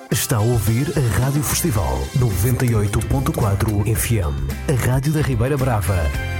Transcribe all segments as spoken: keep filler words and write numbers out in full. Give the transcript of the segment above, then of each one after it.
Está a ouvir a Rádio Festival noventa e oito ponto quatro F M, a Rádio da Ribeira Brava.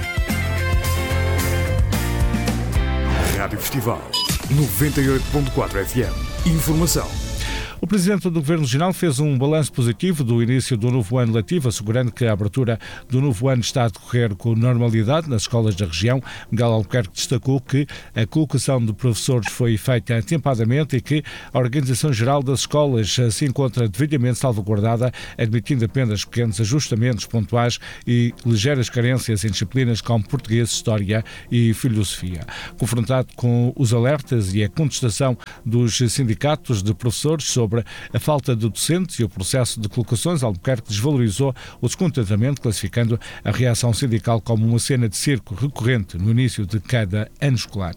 Rádio Festival noventa e oito ponto quatro F M. Informação. O Presidente do Governo Regional fez um balanço positivo do início do novo ano letivo, assegurando que a abertura do novo ano está a decorrer com normalidade nas escolas da região. Miguel Albuquerque destacou que a colocação de professores foi feita atempadamente e que a organização geral das escolas se encontra devidamente salvaguardada, admitindo apenas pequenos ajustamentos pontuais e ligeiras carências em disciplinas como português, história e filosofia. Confrontado com os alertas e a contestação dos sindicatos de professores sobre Sobre a falta de docentes e o processo de colocações, Albuquerque desvalorizou o descontentamento, classificando a reação sindical como uma cena de circo recorrente no início de cada ano escolar.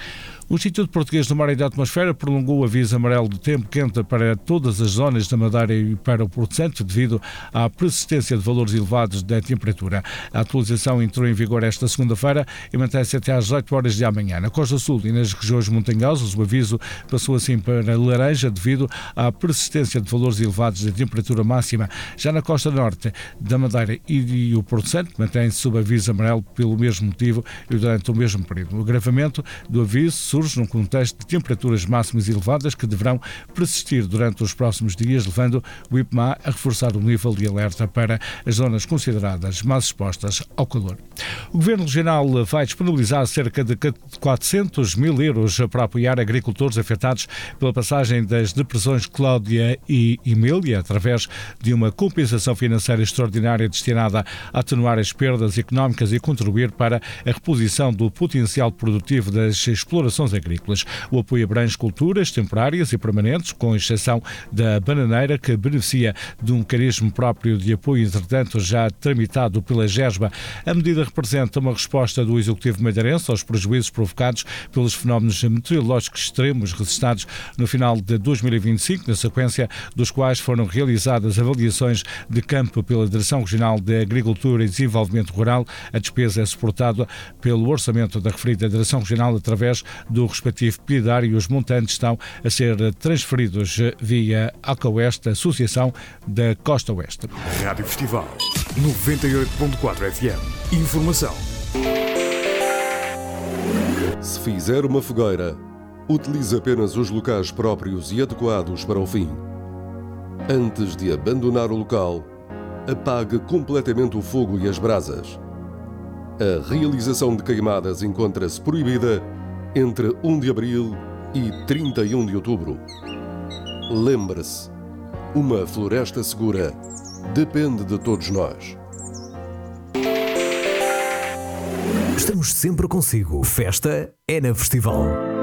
O Instituto Português do Mar e da Atmosfera prolongou o aviso amarelo de tempo quente para todas as zonas da Madeira e para o Porto Santo devido à persistência de valores elevados da temperatura. A atualização entrou em vigor esta segunda-feira e mantém-se até às oito horas de amanhã. Na Costa Sul e nas regiões montanhosas, o aviso passou assim para laranja devido à persistência de valores elevados da temperatura máxima. Já na Costa Norte da Madeira e o Porto Santo mantém-se sob aviso amarelo pelo mesmo motivo e durante o mesmo período. O agravamento do aviso surge num contexto de temperaturas máximas elevadas que deverão persistir durante os próximos dias, levando o IPMA a reforçar o nível de alerta para as zonas consideradas mais expostas ao calor. O Governo Regional vai disponibilizar cerca de quatrocentos mil euros para apoiar agricultores afetados pela passagem das depressões Cláudia e Emília, através de uma compensação financeira extraordinária destinada a atenuar as perdas económicas e contribuir para a reposição do potencial produtivo das explorações agrícolas. O apoio abrange culturas temporárias e permanentes, com exceção da bananeira, que beneficia de um mecanismo próprio de apoio, entretanto já tramitado pela GESBA. A medida representa uma resposta do Executivo madeirense aos prejuízos provocados pelos fenómenos meteorológicos extremos registrados no final de dois mil e vinte e cinco, na sequência dos quais foram realizadas avaliações de campo pela Direção Regional de Agricultura e Desenvolvimento Rural. A despesa é suportada pelo orçamento da referida Direção Regional através do respectivo pidário e os montantes estão a ser transferidos via Alcaoeste, Associação da Costa Oeste. Rádio Festival noventa e oito ponto quatro F M. Informação. Se fizer uma fogueira, utilize apenas os locais próprios e adequados para o fim. Antes de abandonar o local, apague completamente o fogo e as brasas. A realização de queimadas encontra-se proibida entre primeiro de abril e trinta e um de outubro. Lembre-se, uma floresta segura depende de todos nós. Estamos sempre consigo. Festa é na Festival.